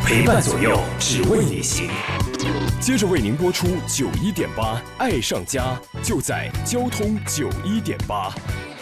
陪伴左右，只为你行。 接着为您播出91.8，爱上家就在交通91.8。